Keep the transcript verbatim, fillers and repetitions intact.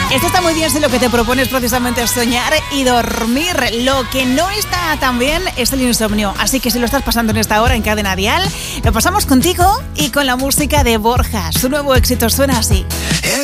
Esto está muy bien si lo que te propones precisamente es soñar y dormir. Lo que no está tan bien es el insomnio. Así que si lo estás pasando en esta hora en Cadena Dial, lo pasamos contigo y con la música de Borja. Su nuevo éxito suena así.